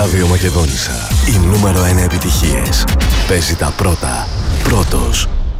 Ράδιο Μακεδόνισσα. Οι νούμερο 1 επιτυχίες. Παίζει τα πρώτα. Πρώτος.